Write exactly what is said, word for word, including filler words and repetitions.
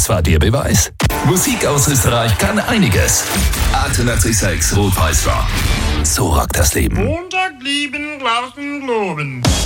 Das war der Beweis. Musik aus Österreich kann einiges. achtundachtzig Komma sechs Rot-Weiß Rock. So rockt das Leben. Montag lieben, draußen globen.